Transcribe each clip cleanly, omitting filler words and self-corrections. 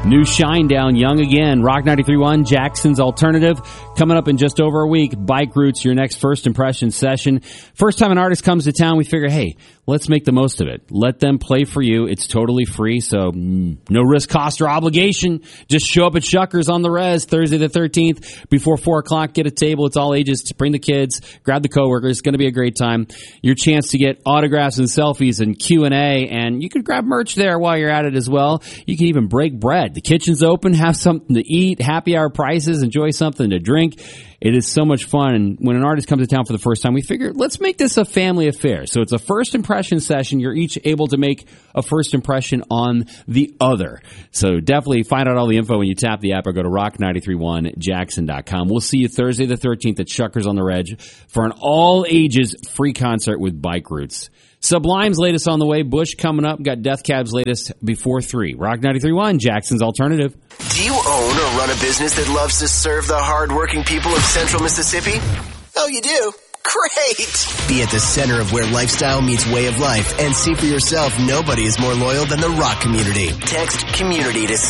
New Shinedown, young again. Rock 93.1, Jackson's Alternative. Coming up in just over a week, Bike Roots, your next first impression session. First time an artist comes to town, we figure, hey, let's make the most of it. Let them play for you. It's totally free, so no risk, cost, or obligation. Just show up at Shuckers on the Res Thursday the 13th before 4 o'clock. Get a table. It's all ages. Bring the kids. Grab the coworkers. It's going to be a great time. Your chance to get autographs and selfies and Q&A, and you can grab merch there while you're at it as well. You can even break bread. The kitchen's open. Have something to eat. Happy hour prices. Enjoy something to drink. It is so much fun, and when an artist comes to town for the first time, we figure, let's make this a family affair. So it's a first impression session. You're each able to make a first impression on the other. So definitely find out all the info when you tap the app or go to rock931jackson.com. We'll see you Thursday the 13th at Shuckers on the Reg for an all-ages free concert with Bike Roots. Sublime's latest on the way. Bush coming up. Got Death Cab's latest before 3. Rock 93.1, Jackson's Alternative. Do you own or run a business that loves to serve the hard-working people of Central Mississippi? Oh, you do? Great! Be at the center of where lifestyle meets way of life and see for yourself nobody is more loyal than the rock community. Text community to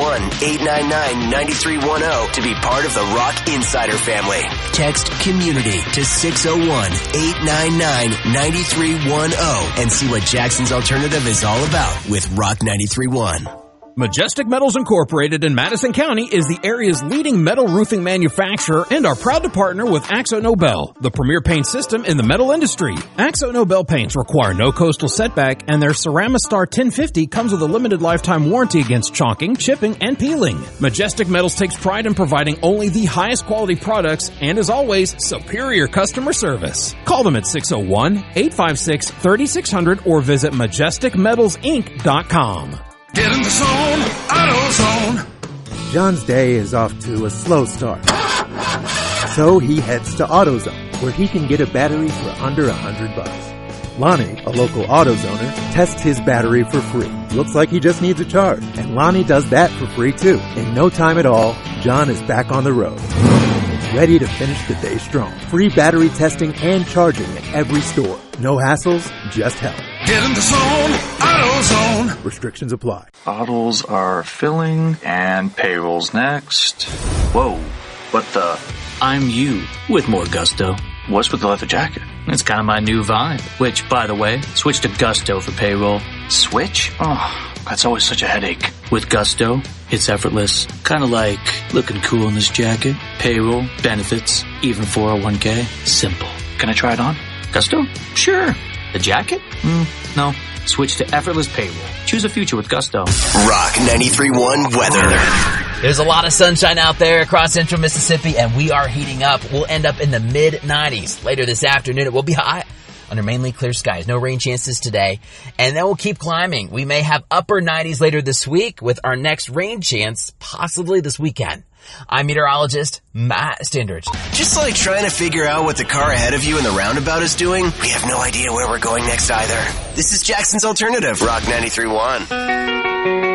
601-899-9310 to be part of the Rock Insider family. Text community to 601-899-9310 and see what Jackson's Alternative is all about with Rock 93.1. Majestic Metals Incorporated in Madison County is the area's leading metal roofing manufacturer and are proud to partner with Axo Nobel, the premier paint system in the metal industry. Axo Nobel paints require no coastal setback, and their Ceramistar 1050 comes with a limited lifetime warranty against chalking, chipping, and peeling. Majestic Metals takes pride in providing only the highest quality products and, as always, superior customer service. Call them at 601-856-3600 or visit majesticmetalsinc.com. Get in the zone, AutoZone. John's day is off to a slow start. So he heads to AutoZone, where he can get a battery for under $100. Lonnie, a local AutoZoner, tests his battery for free. Looks like he just needs a charge. And Lonnie does that for free too. In no time at all, John is back on the road, ready to finish the day strong. Free battery testing and charging at every store. No hassles, just help. Get in the zone, AutoZone. Restrictions apply. Bottles are filling and payrolls next. Whoa, what the? I'm you with more gusto. What's with the leather jacket? It's kind of my new vibe. Which, by the way, switch to Gusto for payroll. Switch? Oh, that's always such a headache. With Gusto, it's effortless. Kind of like looking cool in this jacket. Payroll, benefits, even 401k. Simple. Can I try it on? Gusto? Sure. The jacket? No. Switch to effortless payroll. Choose a future with Gusto. Rock 93.1 weather. There's a lot of sunshine out there across central Mississippi, and we are heating up. We'll end up in the mid-90s. Later this afternoon, it will be hot under mainly clear skies. No rain chances today. And then we'll keep climbing. We may have upper 90s later this week with our next rain chance possibly this weekend. I'm meteorologist Matt Standridge. Just like trying to figure out what the car ahead of you in the roundabout is doing, we have no idea where we're going next either. This is Jackson's Alternative, Rock 93.1.